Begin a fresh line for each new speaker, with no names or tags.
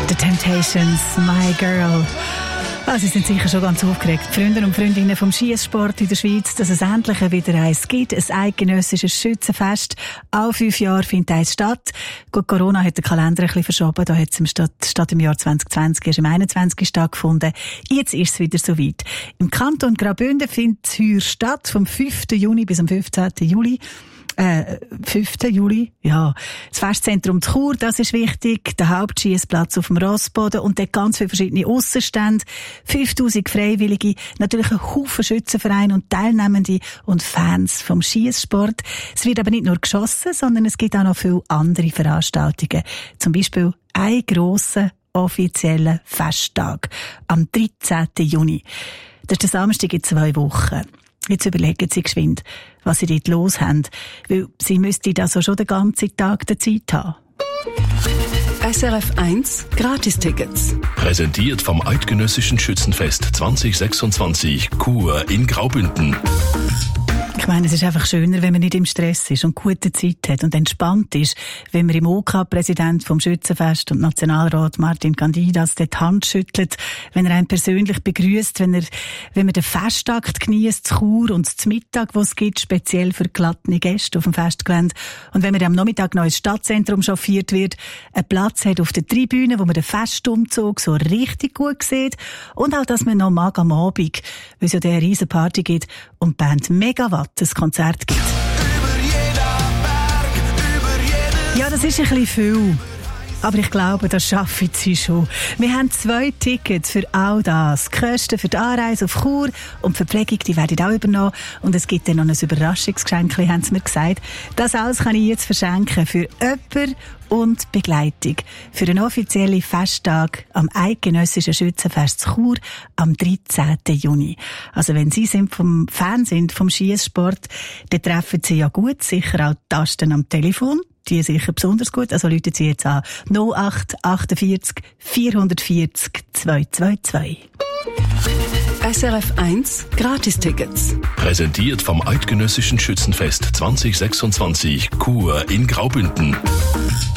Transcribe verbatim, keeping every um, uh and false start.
The Temptations, My Girl. Ah, Sie sind sicher schon ganz aufgeregt. Freunde und Freundinnen vom Schiesssport in der Schweiz, dass es endlich wieder eins gibt. Ein eidgenössisches Schützenfest. Alle fünf Jahre findet eins statt. Gut, Corona hat den Kalender ein bisschen verschoben. Da hat es im Stadt, statt im Jahr zwanzig zwanzig erst im einundzwanzig stattgefunden. Jetzt ist es wieder soweit. Im Kanton Graubünden findet es heuer statt, vom fünften Juni bis am fünfzehnten Juli. Äh, fünften Juli, ja. Das Festzentrum Chur, das ist wichtig. Der Hauptschiessplatz auf dem Rossboden und dort ganz viele verschiedene Aussenstände. fünftausend Freiwillige, natürlich ein Haufen Schützenvereine und Teilnehmende und Fans vom Schiesssport. Es wird aber nicht nur geschossen, sondern es gibt auch noch viele andere Veranstaltungen. Zum Beispiel einen grossen offiziellen Festtag am dreizehnten Juni. Das ist der Samstag in zwei Wochen. Jetzt überlegen Sie geschwind, was Sie dort los haben, weil Sie müssten also schon den ganzen Tag der Zeit haben.
S R F eins Gratistickets.
Präsentiert vom Eidgenössischen Schützenfest zwanzig sechsundzwanzig Chur in Graubünden.
Ich meine, es ist einfach schöner, wenn man nicht im Stress ist und gute Zeit hat und entspannt ist, wenn man im O K-Präsident vom Schützenfest und Nationalrat Martin Candidas die Hand schüttelt, wenn er einen persönlich begrüßt, wenn er, wenn man den Festakt genießt, zu Chur und zum Mittag, was es gibt, speziell für gelattene Gäste auf dem Festgelände. Und wenn man am Nachmittag noch ins Stadtzentrum chauffiert wird, einen Platz hat auf der Tribüne, wo man den Festumzug so richtig gut sieht und auch, dass man noch mag am Abend, weil es ja eine riesen Party gibt und die Band Megawatt das Konzert gibt. Ja, das ist ein bisschen viel. Aber ich glaube, das schaffen sie schon. Wir haben zwei Tickets für all das. Die Kosten für die Anreise auf Chur und die Verpflegung, die werden auch übernommen. Und es gibt dann noch ein Überraschungsgeschenk, haben sie mir gesagt. Das alles kann ich jetzt verschenken für jemanden und Begleitung. Für einen offiziellen Festtag am Eidgenössischen Schützenfest Chur am dreizehnten Juni. Also wenn Sie sind vom Fan sind vom Schiesssport, dann treffen Sie ja gut sicher auch die Tasten am Telefon. Die sicher besonders gut. Also rufen Sie jetzt an null acht achtundvierzig vierhundertvierzig zweihundertzweiundzwanzig.
S R F eins Gratistickets.
Präsentiert vom Eidgenössischen Schützenfest zwanzig sechsundzwanzig Chur in Graubünden.